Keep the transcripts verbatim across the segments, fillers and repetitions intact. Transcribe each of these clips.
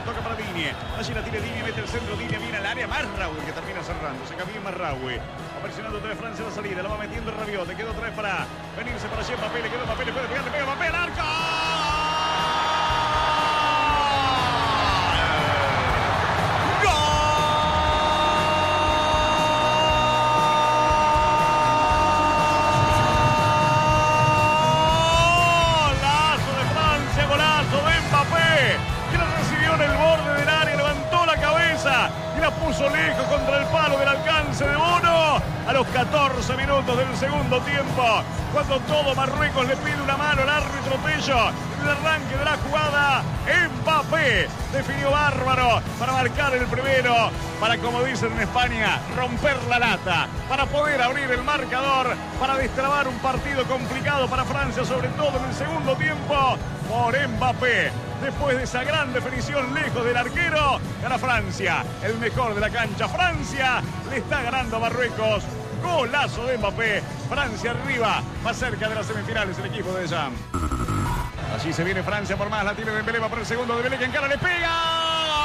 toca para Digne. Allí la tiene Digne, mete el centro, Digne viene al área. Mazraoui que termina cerrando. Se cambió Mazraoui. Va presionando otra vez Francia la salida. La va metiendo Rabiot. Le quedó otra vez para venirse para allí Mbappé. Le quedó Mbappé. Le puede pegar, le pega Mbappé al arco. Puso lejos contra el palo del alcance de Bono a los catorce minutos del segundo tiempo, cuando todo Marruecos le pide una mano al árbitro Tello. En el arranque de la jugada, Mbappé definió bárbaro para marcar el primero, para, como dicen en España, romper la lata, para poder abrir el marcador, para destrabar un partido complicado para Francia, sobre todo en el segundo tiempo, por Mbappé. Después de esa gran definición lejos del arquero, gana Francia, el mejor de la cancha. Francia le está ganando a Marruecos. Golazo de Mbappé. Francia arriba, más cerca de las semifinales el equipo de Deschamps. Allí se viene Francia por más, la tiene Dembélé, va por el segundo, Dembélé que encara, le pega.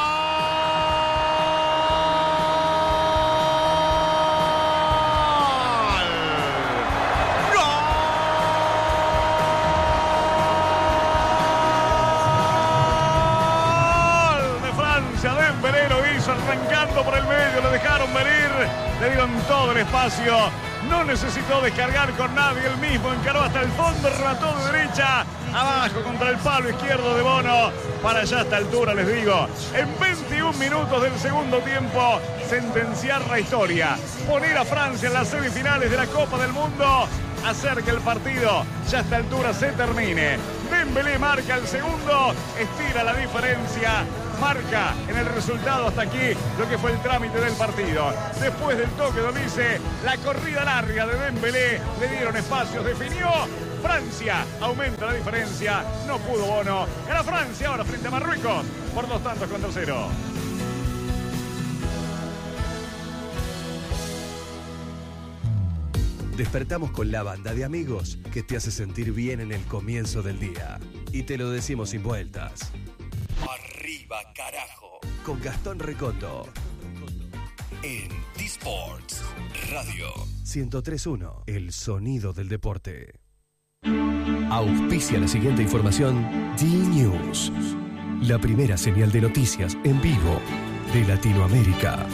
Arrancando por el medio, le dejaron venir, le dieron todo el espacio, no necesitó descargar con nadie, él mismo encaró hasta el fondo, remató de derecha, abajo contra el palo izquierdo de Bono, para allá a esta altura les digo, en veintiún minutos del segundo tiempo, sentenciar la historia, poner a Francia en las semifinales de la Copa del Mundo, hacer que el partido ya a esta altura se termine. Dembélé marca el segundo, estira la diferencia, marca en el resultado hasta aquí lo que fue el trámite del partido. Después del toque de Olise, la corrida larga de Dembélé, le dieron espacios, definió. Francia aumenta la diferencia, no pudo Bono. Gana Francia ahora frente a Marruecos por dos tantos contra cero. Despertamos con la banda de amigos que te hace sentir bien en el comienzo del día. Y te lo decimos sin vueltas. Arriba, carajo. Con Gastón Recoto. En T-Sports Radio. ciento tres punto uno. El sonido del deporte. Auspicia la siguiente información. D-News. La primera señal de noticias en vivo de Latinoamérica.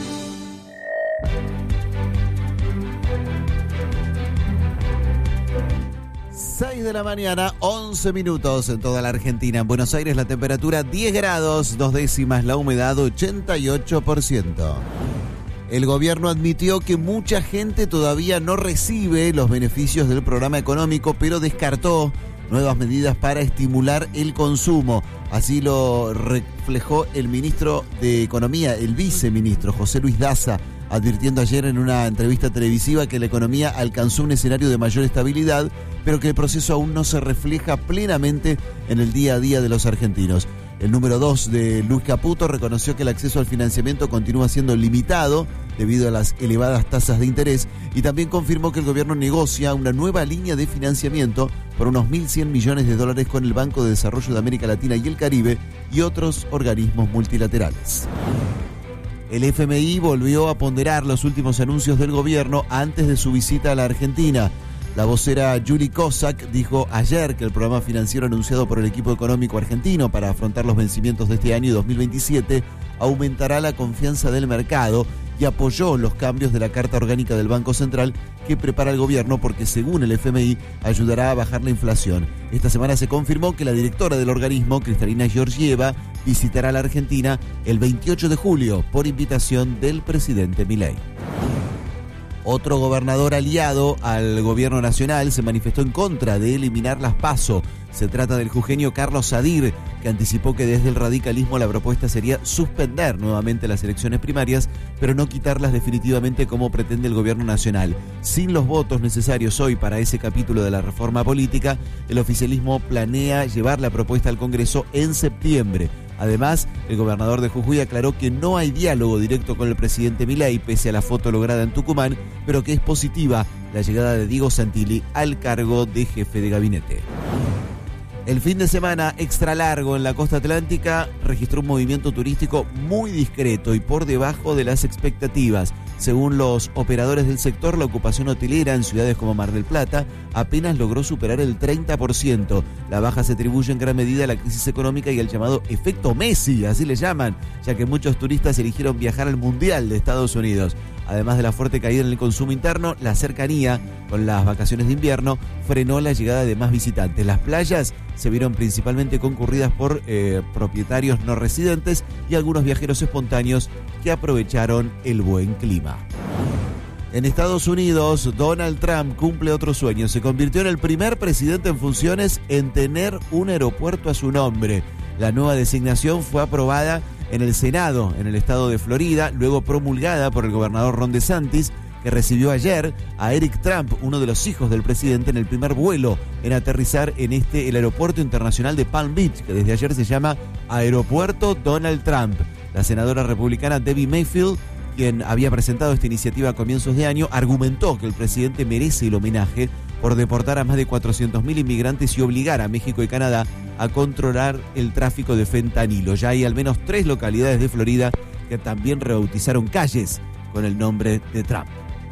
seis de la mañana, once minutos en toda la Argentina. En Buenos Aires la temperatura diez grados, dos décimas, la humedad ochenta y ocho por ciento. El gobierno admitió que mucha gente todavía no recibe los beneficios del programa económico, pero descartó nuevas medidas para estimular el consumo. Así lo reflejó el ministro de Economía, el viceministro José Luis Daza, advirtiendo ayer en una entrevista televisiva que la economía alcanzó un escenario de mayor estabilidad, pero que el proceso aún no se refleja plenamente en el día a día de los argentinos. El número dos de Luis Caputo reconoció que el acceso al financiamiento continúa siendo limitado debido a las elevadas tasas de interés y también confirmó que el gobierno negocia una nueva línea de financiamiento por unos mil cien millones de dólares con el Banco de Desarrollo de América Latina y el Caribe y otros organismos multilaterales. El F M I volvió a ponderar los últimos anuncios del gobierno antes de su visita a la Argentina. La vocera Yuri Kozak dijo ayer que el programa financiero anunciado por el equipo económico argentino para afrontar los vencimientos de este año y dos mil veintisiete aumentará la confianza del mercado y apoyó los cambios de la Carta Orgánica del Banco Central que prepara el gobierno porque, según el F M I, ayudará a bajar la inflación. Esta semana se confirmó que la directora del organismo, Kristalina Georgieva, visitará la Argentina el veintiocho de julio por invitación del presidente Milei. Otro gobernador aliado al gobierno nacional se manifestó en contra de eliminar las PASO. Se trata del jujeño Carlos Sadir, que anticipó que desde el radicalismo la propuesta sería suspender nuevamente las elecciones primarias, pero no quitarlas definitivamente como pretende el gobierno nacional. Sin los votos necesarios hoy para ese capítulo de la reforma política, el oficialismo planea llevar la propuesta al Congreso en septiembre. Además, el gobernador de Jujuy aclaró que no hay diálogo directo con el presidente Milei, pese a la foto lograda en Tucumán, pero que es positiva la llegada de Diego Santilli al cargo de jefe de gabinete. El fin de semana extra largo en la costa atlántica registró un movimiento turístico muy discreto y por debajo de las expectativas. Según los operadores del sector, la ocupación hotelera en ciudades como Mar del Plata apenas logró superar el treinta por ciento. La baja se atribuye en gran medida a la crisis económica y al llamado efecto Messi, así le llaman, ya que muchos turistas eligieron viajar al Mundial de Estados Unidos. Además de la fuerte caída en el consumo interno, la cercanía con las vacaciones de invierno frenó la llegada de más visitantes. Las playas se vieron principalmente concurridas por eh, propietarios no residentes y algunos viajeros espontáneos que aprovecharon el buen clima. En Estados Unidos, Donald Trump cumple otro sueño. Se convirtió en el primer presidente en funciones en tener un aeropuerto a su nombre. La nueva designación fue aprobada en el Senado, en el estado de Florida, luego promulgada por el gobernador Ron DeSantis, que recibió ayer a Eric Trump, uno de los hijos del presidente, en el primer vuelo en aterrizar en este el aeropuerto internacional de Palm Beach, que desde ayer se llama Aeropuerto Donald Trump. La senadora republicana Debbie Mayfield, quien había presentado esta iniciativa a comienzos de año, argumentó que el presidente merece el homenaje por deportar a más de cuatrocientos mil inmigrantes y obligar a México y Canadá a controlar el tráfico de fentanilo. Ya hay al menos tres localidades de Florida que también rebautizaron calles con el nombre de Trump.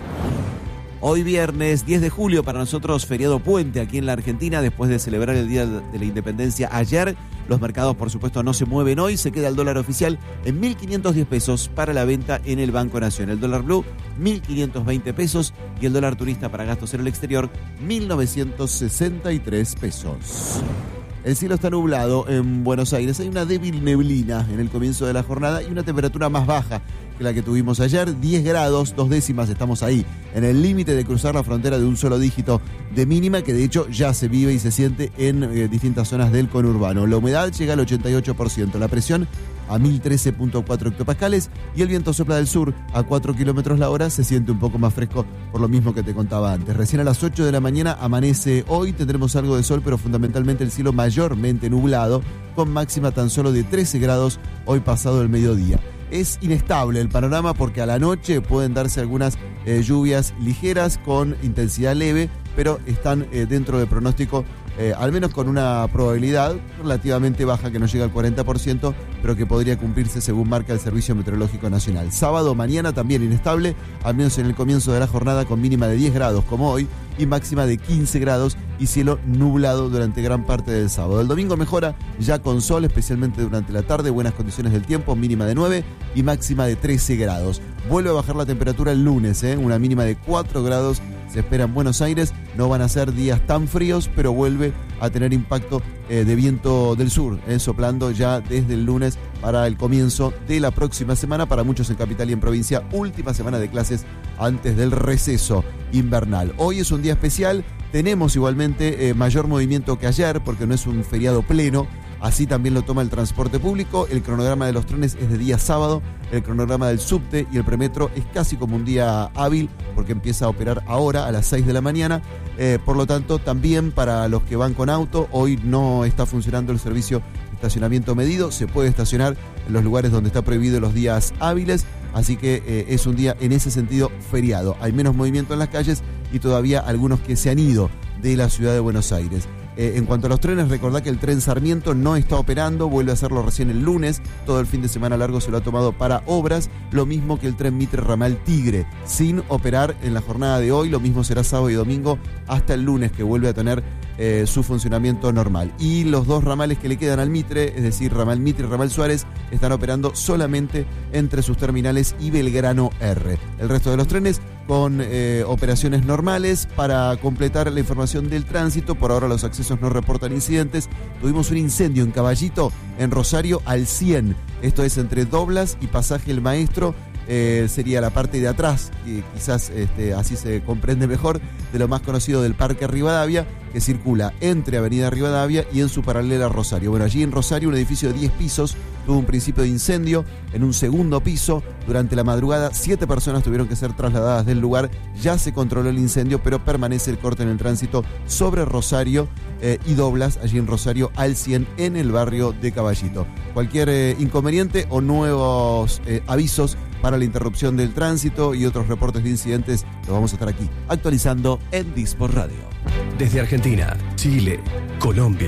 Hoy viernes diez de julio, para nosotros feriado puente aquí en la Argentina, después de celebrar el Día de la Independencia ayer. Los mercados, por supuesto, no se mueven hoy. Se queda el dólar oficial en mil quinientos diez pesos para la venta en el Banco Nación. El dólar blue, mil quinientos veinte pesos. Y el dólar turista para gastos en el exterior, mil novecientos sesenta y tres pesos. El cielo está nublado en Buenos Aires. Hay una débil neblina en el comienzo de la jornada y una temperatura más baja que la que tuvimos ayer. diez grados, dos décimas, estamos ahí, en el límite de cruzar la frontera de un solo dígito de mínima, que de hecho ya se vive y se siente en eh, distintas zonas del conurbano. La humedad llega al ochenta y ocho por ciento, la presión a mil trece punto cuatro hectopascales y el viento sopla del sur a cuatro kilómetros la hora. Se siente un poco más fresco por lo mismo que te contaba antes. Recién a las ocho de la mañana amanece hoy, tendremos algo de sol, pero fundamentalmente el cielo mayormente nublado, con máxima tan solo de trece grados hoy pasado el mediodía. Es inestable el panorama porque a la noche pueden darse algunas eh, lluvias ligeras con intensidad leve, pero están eh, dentro del pronóstico, eh, al menos con una probabilidad relativamente baja que no llega al cuarenta por ciento, pero que podría cumplirse según marca el Servicio Meteorológico Nacional. Sábado, mañana también inestable, al menos en el comienzo de la jornada, con mínima de diez grados como hoy y máxima de quince grados y cielo nublado durante gran parte del sábado. El domingo mejora ya con sol, especialmente durante la tarde, buenas condiciones del tiempo, mínima de nueve y máxima de trece grados. Vuelve a bajar la temperatura el lunes, ¿eh? Una mínima de cuatro grados se espera en Buenos Aires. No van a ser días tan fríos, pero vuelve a tener impacto eh, de viento del sur, eh, soplando ya desde el lunes para el comienzo de la próxima semana. Para muchos en capital y en provincia, última semana de clases antes del receso invernal. Hoy es un día especial, tenemos igualmente eh, mayor movimiento que ayer porque no es un feriado pleno. Así también lo toma el transporte público. El cronograma de los trenes es de día sábado. El cronograma del subte y el premetro es casi como un día hábil porque empieza a operar ahora a las seis de la mañana. Eh, por lo tanto, también para los que van con auto, hoy no está funcionando el servicio de estacionamiento medido. Se puede estacionar en los lugares donde está prohibido los días hábiles. Así que eh, es un día en ese sentido feriado. Hay menos movimiento en las calles y todavía algunos que se han ido de la ciudad de Buenos Aires. Eh, en cuanto a los trenes, recordá que el tren Sarmiento no está operando, vuelve a hacerlo recién el lunes, todo el fin de semana largo se lo ha tomado para obras, lo mismo que el tren Mitre Ramal Tigre, sin operar en la jornada de hoy, lo mismo será sábado y domingo hasta el lunes que vuelve a tener eh, su funcionamiento normal. Y los dos ramales que le quedan al Mitre, es decir, Ramal Mitre y Ramal Suárez, están operando solamente entre sus terminales y Belgrano R. El resto de los trenes con eh, operaciones normales. Para completar la información del tránsito, por ahora los accesos no reportan incidentes. Tuvimos un incendio en Caballito, en Rosario, al cien. Esto es entre Doblas y Pasaje El Maestro. Eh, sería la parte de atrás, que quizás este, así se comprende mejor, de lo más conocido del Parque Rivadavia, que circula entre Avenida Rivadavia y en su paralela Rosario. Bueno, allí en Rosario, un edificio de diez pisos tuvo un principio de incendio. En un segundo piso, durante la madrugada, siete personas tuvieron que ser trasladadas del lugar. Ya se controló el incendio, pero permanece el corte en el tránsito sobre Rosario eh, y Doblas, allí en Rosario, al cien, en el barrio de Caballito. Cualquier eh, inconveniente o nuevos eh, avisos para la interrupción del tránsito y otros reportes de incidentes, los vamos a estar aquí actualizando en Disport Radio. Desde Argentina, Chile, Colombia,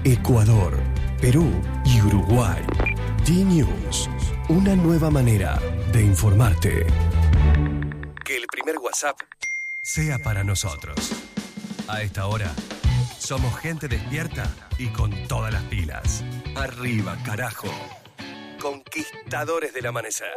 Ecuador, Perú y Uruguay. D-News, una nueva manera de informarte. Que el primer WhatsApp sea para nosotros. A esta hora, somos gente despierta y con todas las pilas. Arriba, carajo. Conquistadores del amanecer.